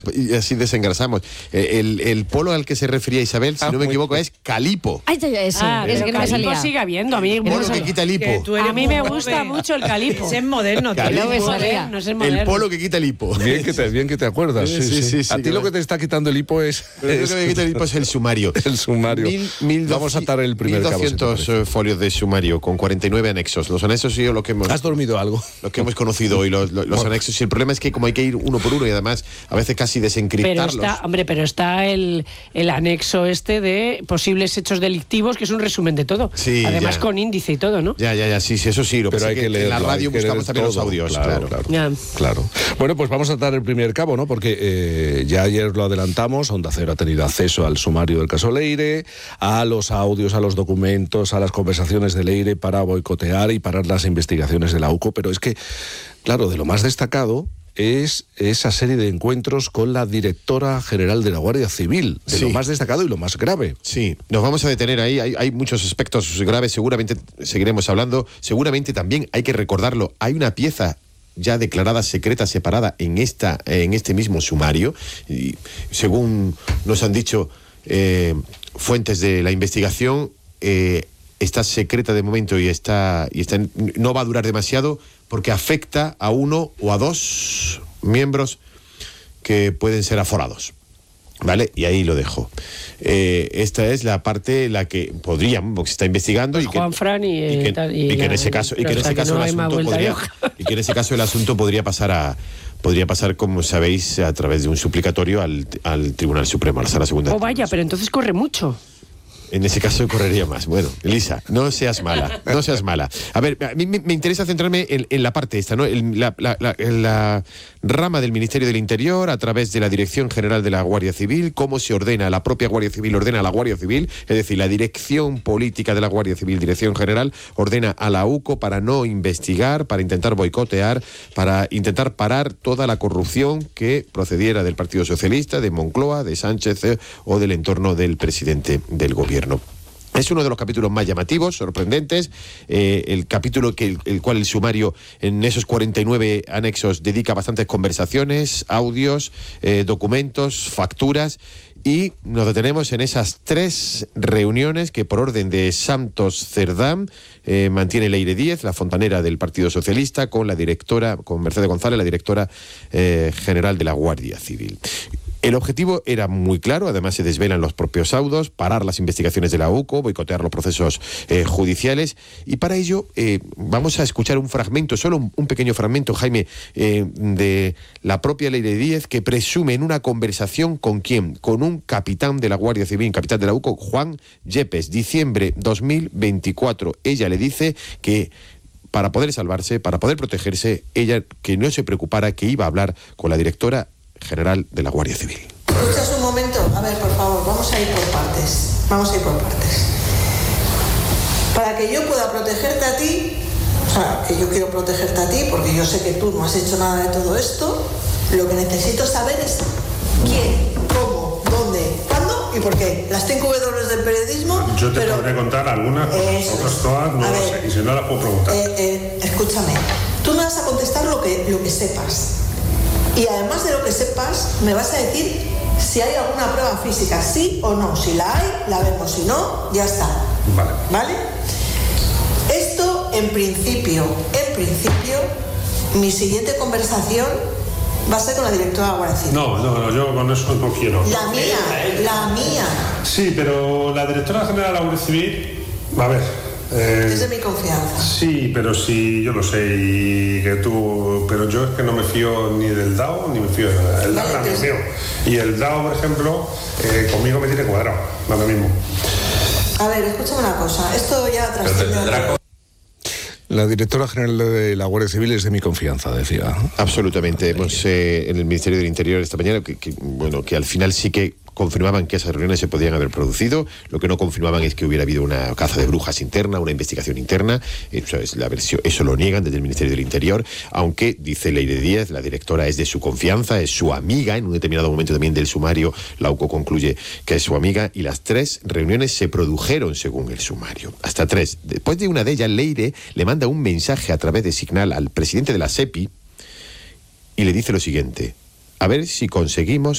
Y así desengrasamos. El polo al que se refería Isabel, si no me equivoco, es calipo. Ay, es que no me salía. Sigue habiendo, a mí. El polo que quita el hipo. A mí me gusta mucho el calipo. Es moderno. Calipo. No me salía. No es el moderno. El polo que quita el hipo. Bien que te acuerdas. Sí. A ti lo que te está quitando el hipo es... Pero lo que me quita el hipo es el sumario. El sumario. Vamos a atar el primer cabo. 1200 folios de sumario con 49 anexos. Los anexos sí, lo que hemos... ¿Has dormido algo? Lo que hemos conocido hoy, los anexos. Y el problema es que como hay que ir uno por uno y además a veces casi desencriptarlos. Pero está el anexo de posibles hechos delictivos, que es un resumen de todo. Sí, además ya. con índice y todo, ¿no? Ya, sí, eso sí. Pero hay que leerlo, en la radio buscamos también los audios. Claro. Bueno, pues vamos a atar el primer cabo, ¿no? Porque ya ayer lo adelantamos, Onda Cero ha tenido acceso al sumario del caso Leire, a los audios, a los documentos, a las conversaciones de Leire para boicotear y parar las investigaciones de la UCO, pero es que, claro, de lo más destacado es esa serie de encuentros con la directora general de la Guardia Civil, lo más destacado y lo más grave. Sí, nos vamos a detener ahí, hay muchos aspectos graves, seguramente seguiremos hablando, seguramente también hay que recordarlo, hay una pieza ya declarada secreta, separada en este mismo sumario, y según nos han dicho fuentes de la investigación, está secreta de momento y no va a durar demasiado porque afecta a uno o a dos miembros que pueden ser aforados. ¿Vale? Y ahí lo dejo. Esta es la parte la que podríamos, porque se está investigando y que en ese caso el asunto podría pasar como sabéis a través de un suplicatorio al Tribunal Supremo, a la Sala Segunda. Vaya, pero entonces corre mucho. En ese caso correría más. Bueno, Elisa, no seas mala. A ver, a mí me interesa centrarme en la parte esta, ¿no? En la rama del Ministerio del Interior, a través de la Dirección General de la Guardia Civil, cómo se ordena, la propia Guardia Civil ordena a la Guardia Civil, es decir, la dirección política de la Guardia Civil, Dirección General, ordena a la UCO para no investigar, para intentar boicotear, para intentar parar toda la corrupción que procediera del Partido Socialista, de Moncloa, de Sánchez o del entorno del presidente del gobierno. Es uno de los capítulos más llamativos, sorprendentes, el capítulo el cual el sumario en esos 49 anexos dedica bastantes conversaciones, audios, documentos, facturas, y nos detenemos en esas 3 reuniones que por orden de Santos Cerdán mantiene Leire Díez, la fontanera del Partido Socialista, con Mercedes González, la directora general de la Guardia Civil. El objetivo era muy claro, además se desvelan los propios audios, parar las investigaciones de la UCO, boicotear los procesos judiciales, y para ello vamos a escuchar un fragmento, solo un pequeño fragmento, Jaime, de la propia Leire Díez, que presume en una conversación ¿con quién? Con un capitán de la Guardia Civil, capitán de la UCO, Juan Yepes, diciembre 2024. Ella le dice que para poder salvarse, para poder protegerse, ella que no se preocupara, que iba a hablar con la directora general de la Guardia Civil. ¿Escuchas un momento? A ver, por favor, vamos a ir por partes. Para que yo pueda protegerte a ti, o sea, que yo quiero protegerte a ti, porque yo sé que tú no has hecho nada de todo esto, lo que necesito saber es quién, cómo, dónde, cuándo y por qué. Las 5 W del periodismo... Yo te podré contar algunas, otras todas no lo sé, y si no las puedo preguntar. Escúchame, tú me vas a contestar lo que sepas. Y además de lo que sepas, me vas a decir si hay alguna prueba física, sí o no. Si la hay, la vemos. Si no, ya está. ¿Vale? Esto, en principio, mi siguiente conversación va a ser con la directora de la Guardia Civil. No, yo con eso no quiero. La mía. Sí, pero la directora general de la Guardia Civil, a ver... es de mi confianza. Sí, pero sí, yo lo sé, y que tú... Pero yo es que no me fío ni del DAO, ni me fío de nada. El DAO es amigo mío. Y el DAO, por ejemplo, conmigo me tiene cuadrado, no lo mismo. A ver, escúchame una cosa. Esto ya trascendió... La directora general de la Guardia Civil es de mi confianza, decía. Absolutamente. Hemos en el Ministerio del Interior esta mañana que al final sí que confirmaban que esas reuniones se podían haber producido. Lo que no confirmaban es que hubiera habido una caza de brujas interna, una investigación interna. Eso es la versión, eso lo niegan desde el Ministerio del Interior, aunque dice Leire Díez, la directora es de su confianza, es su amiga. En un determinado momento también del sumario la UCO concluye que es su amiga, y las 3 reuniones se produjeron según el sumario. Hasta 3. Después de una de ellas, Leire le manda un mensaje a través de Signal al presidente de la SEPI y le dice lo siguiente: a ver si conseguimos